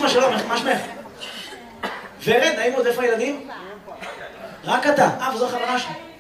אמא שלום, מה שמך? ורד, נעים מאוד, איפה הילדים? רק אתה. וזו חברה שלי.